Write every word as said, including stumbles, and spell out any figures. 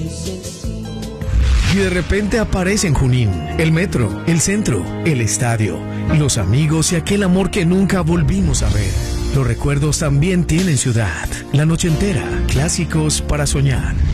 Y de repente aparece en Junín, el metro, el centro, el estadio, los amigos y aquel amor que nunca volvimos a ver. Los recuerdos también tienen ciudad, la noche entera, clásicos para soñar.